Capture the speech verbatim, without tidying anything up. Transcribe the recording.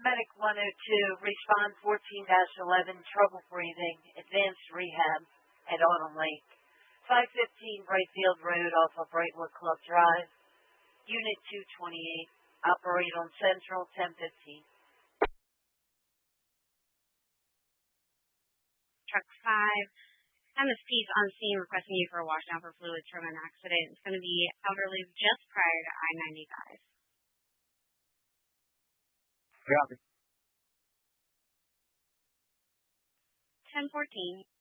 Medic one oh two, respond fourteen dash eleven, trouble breathing, advanced rehab at Autumn Lake. five fifteen Brightfield Road off of Brightwood Club Drive. Unit two twenty-eight, operate on Central ten fifteen. Truck five, M S P's on scene requesting you for a washdown for fluids from an accident. It's going to be Outer Loop just prior to I ninety-five. Copy. ten fourteen.